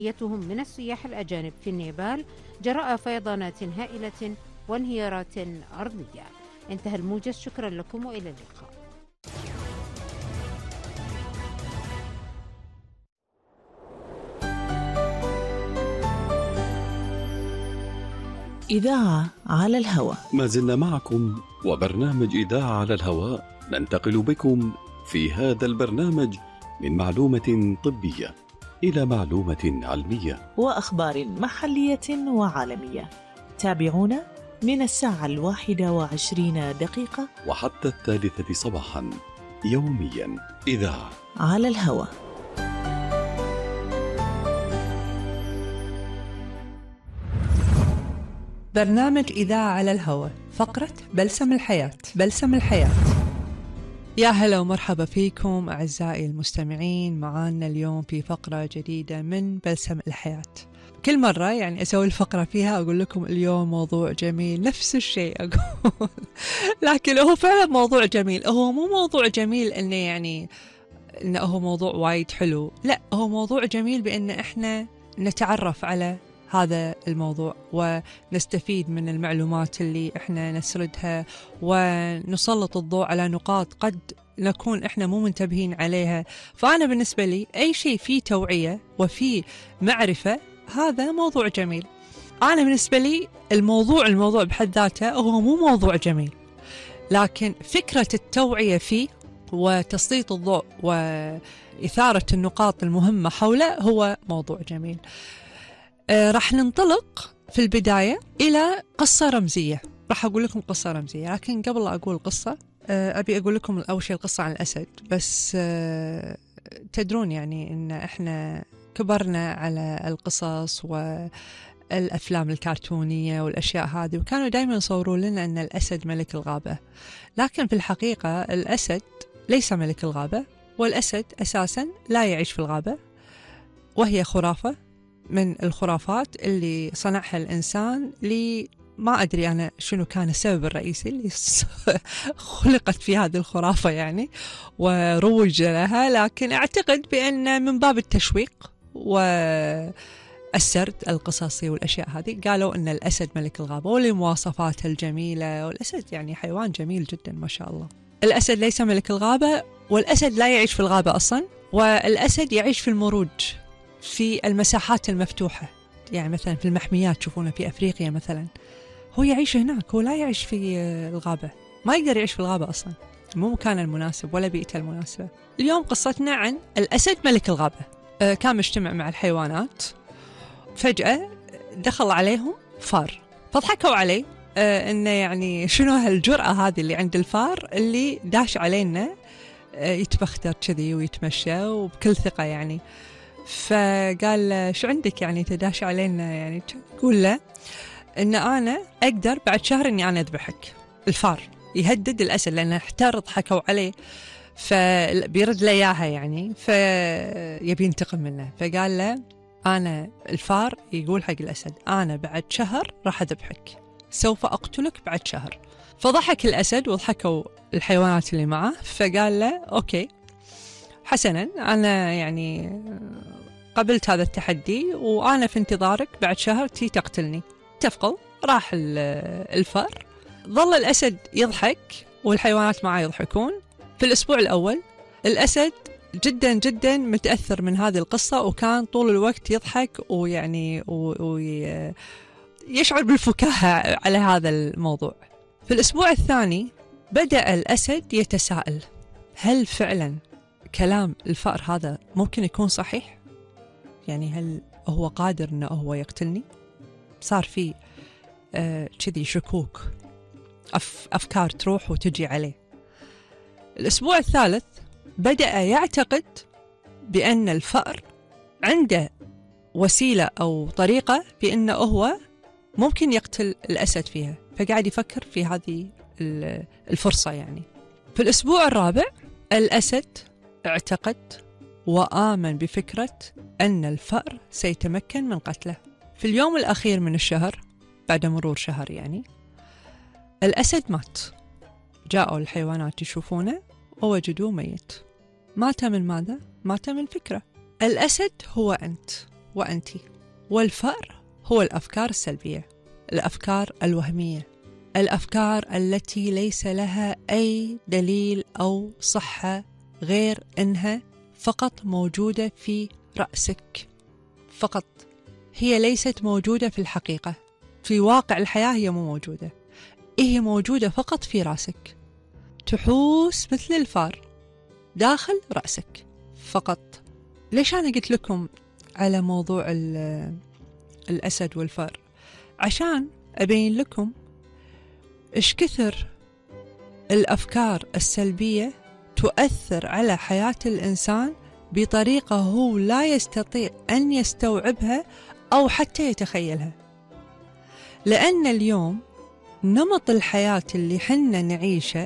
من السياح الأجانب في النيبال جراء فيضانات هائلة وانهيارات أرضية. انتهى الموجز، شكرا لكم وإلى اللقاء. إذاعة على الهواء، ما زلنا معكم وبرنامج إذاعة على الهواء. ننتقل بكم في هذا البرنامج من معلومة طبية إلى معلومة علمية وأخبار محلية وعالمية. تابعونا من 21:20 وحتى 3 صباحا يوميا. إذاعة على الهواء. برنامج إذاعة على الهواء، فقرة بلسم الحياة. بلسم الحياة. يا هلا ومرحبا فيكم أعزائي المستمعين، معانا اليوم في فقرة جديدة من بلسم الحياة. كل مرة يعني أسوي الفقرة فيها أقول لكم اليوم موضوع جميل، نفس الشيء أقول لكن هو فعلا موضوع جميل. هو مو موضوع جميل إنه يعني إنه هو موضوع وايد حلو، لا، هو موضوع جميل بإن إحنا نتعرف على هذا الموضوع ونستفيد من المعلومات اللي احنا نسردها، ونسلط الضوء على نقاط قد نكون احنا مو منتبهين عليها. فأنا بالنسبة لي أي شيء فيه توعية وفيه معرفة هذا موضوع جميل. أنا بالنسبة لي الموضوع بحد ذاته هو مو موضوع جميل، لكن فكرة التوعية فيه وتسليط الضوء وإثارة النقاط المهمة حوله هو موضوع جميل. راح ننطلق في البداية إلى قصة رمزية. راح أقول لكم قصة رمزية، لكن قبل لا أقول قصة أبي أقول لكم أول شيء القصة عن الأسد. بس تدرون يعني إن إحنا كبرنا على القصص والأفلام الكرتونية والأشياء هذه، وكانوا دائما يصورون لنا أن الأسد ملك الغابة، لكن في الحقيقة الأسد ليس ملك الغابة، والأسد أساسا لا يعيش في الغابة، وهي خرافة من الخرافات اللي صنعها الإنسان ما أدري أنا شنو كان السبب الرئيسي اللي خلقت في هذه الخرافة يعني وروج لها، لكن أعتقد بأن من باب التشويق والسرد القصصي والأشياء هذه قالوا أن الأسد ملك الغابة ولمواصفاته الجميلة. والأسد يعني حيوان جميل جدا ما شاء الله. الأسد ليس ملك الغابة، والأسد لا يعيش في الغابة أصلا، والأسد يعيش في المروج في المساحات المفتوحة، يعني مثلا في المحميات تشوفونه في أفريقيا مثلا، هو يعيش هناك، هو لا يعيش في الغابة، ما يقدر يعيش في الغابة أصلا، مو مكانه المناسب ولا بيئته المناسبة. اليوم قصتنا عن الأسد ملك الغابة. كان مجتمع مع الحيوانات، فجأة دخل عليهم فار، فضحكوا عليه إنه يعني شنو هالجرأة هذه اللي عند الفار اللي داش علينا يتبختر كذي ويتمشى وبكل ثقة يعني. فقال شو عندك يعني تداش علينا يعني؟ يقول له إن أنا أقدر بعد شهر إني أنا أذبحك. الفار يهدد الأسد لأنه احتار ضحكوا عليه، فبيرد له إياها يعني، فيبي ينتقم منه. فقال له أنا، الفار يقول حق الأسد أنا بعد شهر راح أذبحك، سوف أقتلك بعد شهر. فضحك الأسد وضحكوا الحيوانات اللي معه، فقال له أوكي حسنا، أنا يعني قبلت هذا التحدي وأنا في انتظارك بعد شهر تي تقتلني. اتفقوا، راح الفار، ظل الأسد يضحك والحيوانات معه يضحكون. في الأسبوع الأول الأسد جدا جدا متأثر من هذه القصة، وكان طول الوقت يضحك ويعني يشعر بالفكاهة على هذا الموضوع. في الأسبوع الثاني بدأ الأسد يتساءل، هل فعلا كلام الفأر هذا ممكن يكون صحيح؟ يعني هل هو قادر أنه هو يقتلني؟ صار في كذي شكوك، أفكار تروح وتجي عليه. الأسبوع الثالث بدأ يعتقد بأن الفأر عنده وسيلة أو طريقة بأنه هو ممكن يقتل الأسد فيها، فقاعد يفكر في هذه الفرصة يعني. في الأسبوع الرابع الأسد اعتقد وآمن بفكرة أن الفأر سيتمكن من قتله. في اليوم الأخير من الشهر، بعد مرور شهر يعني، الأسد مات. جاءوا الحيوانات يشوفونه ووجدوه ميت. مات من ماذا؟ مات من فكرة. الأسد هو أنت، وأنت. والفأر هو الأفكار السلبية، الأفكار الوهمية، الأفكار التي ليس لها أي دليل أو صحة غير أنها فقط موجودة في رأسك فقط. هي ليست موجودة في الحقيقة، في واقع الحياة هي مو موجودة، هي موجودة فقط في رأسك، تحوس مثل الفار داخل رأسك فقط. ليش أنا قلت لكم على موضوع الأسد والفار؟ عشان أبين لكم إيش كثر الأفكار السلبية تؤثر على حياة الإنسان بطريقة هو لا يستطيع أن يستوعبها أو حتى يتخيلها. لأن اليوم نمط الحياة اللي حنا نعيشه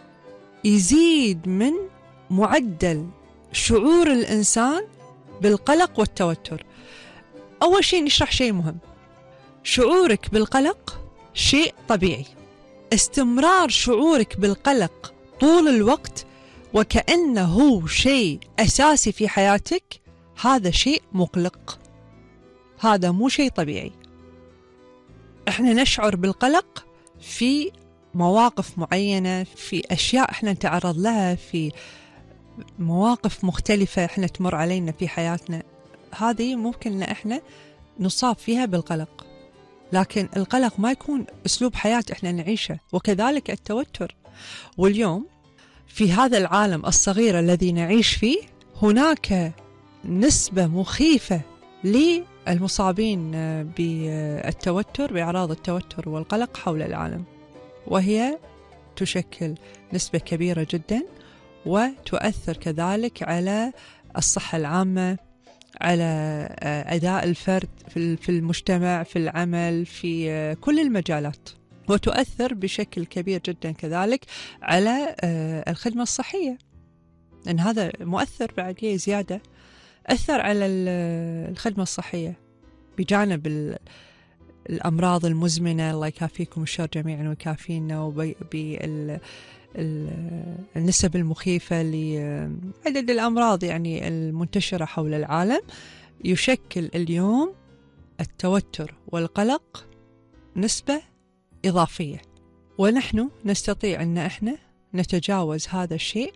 يزيد من معدل شعور الإنسان بالقلق والتوتر. أول شيء نشرح شيء مهم. شعورك بالقلق شيء طبيعي. استمرار شعورك بالقلق طول الوقت وكأنه هو شيء أساسي في حياتك، هذا شيء مقلق، هذا مو شيء طبيعي. احنا نشعر بالقلق في مواقف معينة، في أشياء احنا نتعرض لها، في مواقف مختلفة احنا تمر علينا في حياتنا، هذه ممكن ان احنا نصاب فيها بالقلق. لكن القلق ما يكون أسلوب حياة احنا نعيشه، وكذلك التوتر. واليوم في هذا العالم الصغير الذي نعيش فيه هناك نسبة مخيفة للمصابين بالتوتر، بأعراض التوتر والقلق حول العالم، وهي تشكل نسبة كبيرة جدا وتؤثر كذلك على الصحة العامة، على أداء الفرد في المجتمع، في العمل، في كل المجالات، وتؤثر بشكل كبير جدا كذلك على الخدمة الصحية، لأن هذا مؤثر بعد زيادة، أثر على الخدمة الصحية بجانب الأمراض المزمنة. الله يكافيكم الشر جميعا ويكافينا، النسب المخيفة لعدد الأمراض يعني المنتشرة حول العالم. يشكل اليوم التوتر والقلق نسبة إضافية، ونحن نستطيع أن احنا نتجاوز هذا الشيء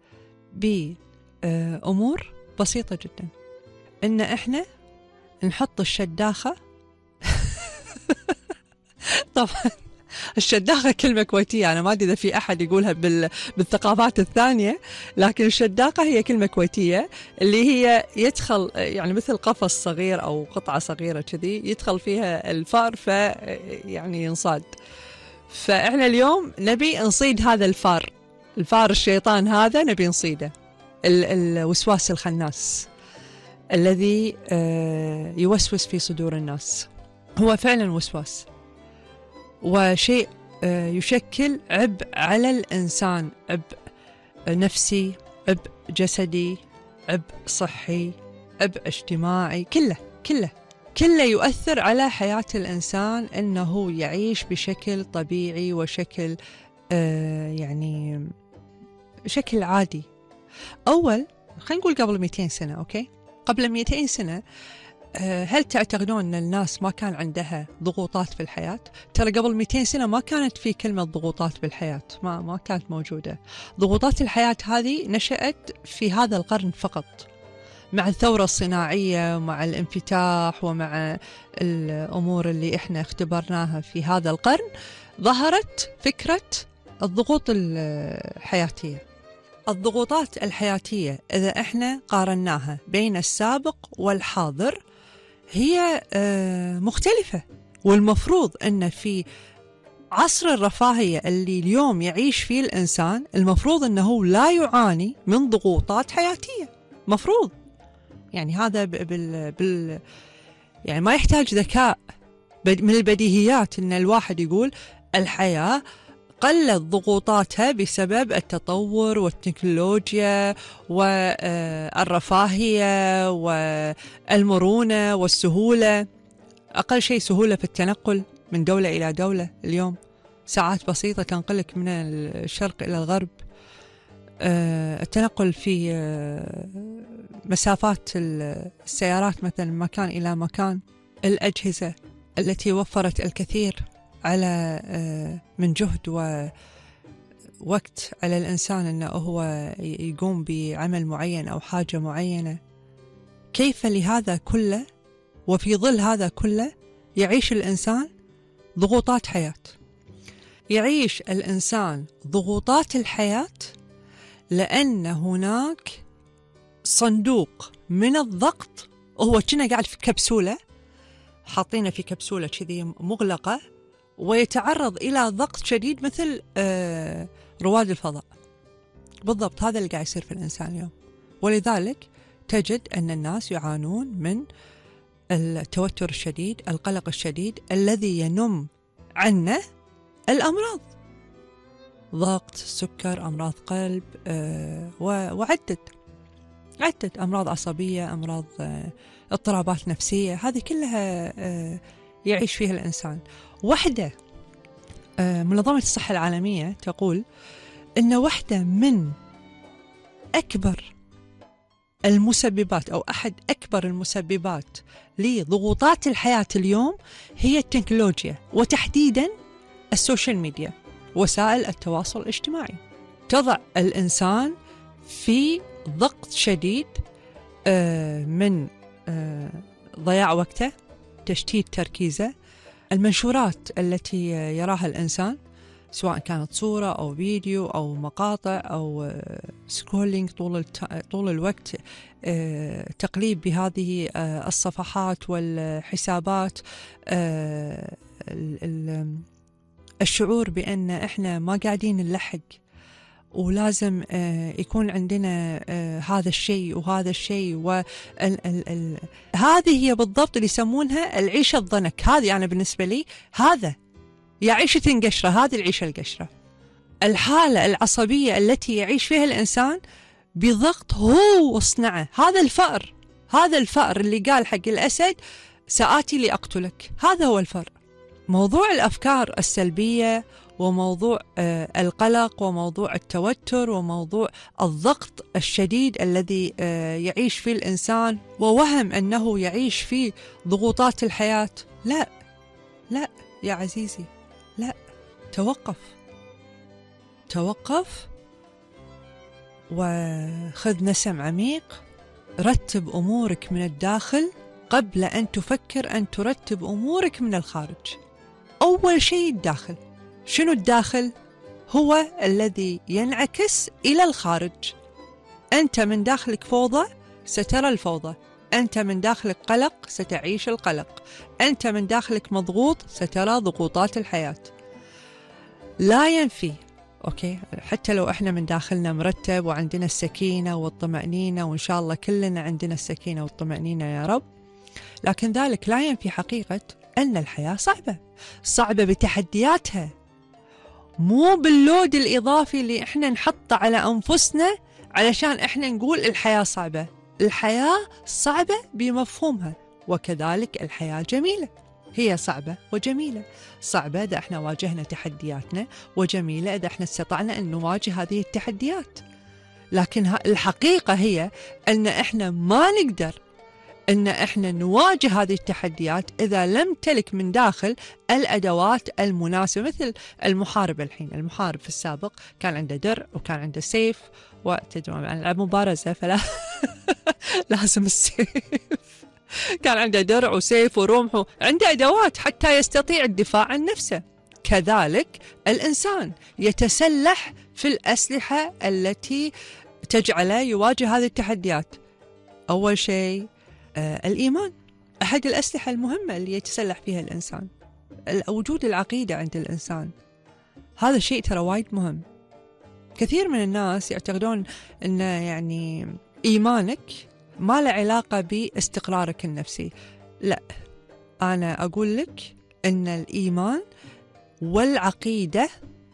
بأمور بسيطة جدا. أن احنا نحط الشداخة طبعا الشداخة كلمة كويتية، أنا ما أدري إذا في أحد يقولها بالثقافات الثانية، لكن الشداقة هي كلمة كويتية اللي هي يدخل يعني مثل قفص صغير أو قطعة صغيرة كذي يدخل فيها الفار يعني ينصاد. فإحنا اليوم نبي نصيد هذا الفار الشيطان هذا، نبي نصيده، الوسواس الخناس الذي يوسوس في صدور الناس. هو فعلا وسواس، وشيء يشكل عبء على الإنسان، عبء نفسي، عبء جسدي، عبء صحي، عبء اجتماعي، كله يؤثر على حياة الإنسان أنه يعيش بشكل طبيعي وشكل يعني شكل عادي. أول خلينا نقول قبل 200 سنة، أوكي، قبل 200 سنة هل تعتقدون أن الناس ما كان عندها ضغوطات في الحياة؟ ترى قبل 200 سنة ما كانت في كلمة ضغوطات بالحياة، ما كانت موجودة. ضغوطات الحياة هذه نشأت في هذا القرن فقط، مع الثورة الصناعية ومع الانفتاح ومع الأمور اللي إحنا اختبرناها في هذا القرن، ظهرت فكرة الضغوط الحياتية. الضغوطات الحياتية إذا إحنا قارناها بين السابق والحاضر هي مختلفة، والمفروض أن في عصر الرفاهية اللي اليوم يعيش فيه الإنسان المفروض أنه لا يعاني من ضغوطات حياتية، مفروض يعني هذا يعني ما يحتاج ذكاء، من البديهيات أن الواحد يقول الحياة قلت ضغوطاتها بسبب التطور والتكنولوجيا والرفاهية والمرونة والسهولة. أقل شيء سهولة في التنقل من دولة إلى دولة، اليوم ساعات بسيطة تنقلك من الشرق إلى الغرب. التنقل في مسافات السيارات مثلا من مكان إلى مكان، الأجهزة التي وفرت الكثير على من جهد ووقت على الإنسان أنه هو يقوم بعمل معين أو حاجة معينة، كيف لهذا كله وفي ظل هذا كله يعيش الإنسان ضغوطات حياة. يعيش الإنسان ضغوطات الحياة لأن هناك صندوق من الضغط، هو كنا قاعد في كبسولة، حاطينه في كبسولة كذي مغلقة، ويتعرض إلى ضغط شديد مثل رواد الفضاء. بالضبط هذا اللي قاعد يصير في الإنسان اليوم. ولذلك تجد أن الناس يعانون من التوتر الشديد، القلق الشديد الذي ينم عنه الأمراض، ضغط، سكر، أمراض قلب، وعدة أمراض عصبية، أمراض اضطرابات نفسية، هذه كلها يعيش فيها الإنسان. وحدة منظمة الصحة العالمية تقول أن واحدة من أكبر المسببات أو أحد أكبر المسببات لضغوطات الحياة اليوم هي التكنولوجيا، وتحديدا السوشيال ميديا، وسائل التواصل الاجتماعي. تضع الإنسان في ضغط شديد من ضياع وقته، تشتيت تركيزه، المنشورات التي يراها الإنسان سواء كانت صورة أو فيديو أو مقاطع أو سكرولينج طول الوقت، تقليب بهذه الصفحات والحسابات، الشعور بأن إحنا ما قاعدين نلحق ولازم يكون عندنا هذا الشيء وهذا الشيء، هذه هي بالضبط اللي يسمونها العيشة الضنك. هذه أنا بالنسبة لي هذا يا عيشة قشرة، هذه العيشة القشرة، الحالة العصبية التي يعيش فيها الإنسان بضغط هو صنعه. هذا الفأر اللي قال حق الأسد سآتي لأقتلك، هذا هو الفأر. موضوع الأفكار السلبية وموضوع القلق وموضوع التوتر وموضوع الضغط الشديد الذي يعيش فيه الإنسان ووهم أنه يعيش في ضغوطات الحياة، لا يا عزيزي، لا، توقف وخذ نسم عميق، رتب أمورك من الداخل قبل أن تفكر أن ترتب أمورك من الخارج. أول شيء الداخل. شنو الداخل؟ هو الذي ينعكس إلى الخارج. أنت من داخلك فوضى سترى الفوضى، أنت من داخلك قلق ستعيش القلق، أنت من داخلك مضغوط سترى ضغوطات الحياة. لا ينفي حتى لو احنا من داخلنا مرتب وعندنا السكينة والطمأنينة، وإن شاء الله كلنا عندنا السكينة والطمأنينة يا رب، لكن ذلك لا ينفي حقيقة أن الحياة صعبة بتحدياتها، مو باللود الإضافي اللي احنا نحطه على أنفسنا علشان احنا نقول الحياة صعبة. الحياة صعبة بمفهومها، وكذلك الحياة جميلة، هي صعبة وجميلة. صعبة إذا احنا واجهنا تحدياتنا، وجميلة إذا احنا استطعنا أن نواجه هذه التحديات. لكن الحقيقة هي أن احنا ما نقدر أن احنا نواجه هذه التحديات إذا لم تلك من داخل الأدوات المناسبة. مثل المحارب الحين، المحارب في السابق كان عنده درع وكان عنده سيف، وتدرون نلعب مبارزة فلا لازم السيف، كان عنده درع وسيف ورمح، عنده أدوات حتى يستطيع الدفاع عن نفسه. كذلك الإنسان يتسلح في الأسلحة التي تجعله يواجه هذه التحديات. أول شيء الإيمان، أحد الأسلحة المهمة اللي يتسلح فيها الإنسان. وجود العقيدة عند الإنسان، هذا الشيء ترى وايد مهم. كثير من الناس يعتقدون أن يعني إيمانك ما له علاقة باستقرارك النفسي. لا، أنا أقول لك أن الإيمان والعقيدة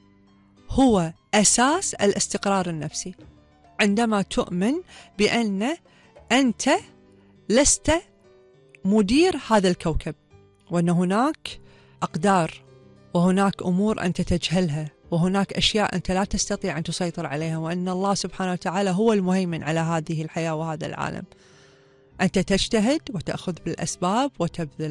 هو أساس الاستقرار النفسي. عندما تؤمن بأن أنت لست مدير هذا الكوكب، وأن هناك أقدار وهناك أمور أنت تجهلها، وهناك أشياء أنت لا تستطيع أن تسيطر عليها، وأن الله سبحانه وتعالى هو المهيمن على هذه الحياة وهذا العالم. أنت تجتهد وتأخذ بالأسباب وتبذل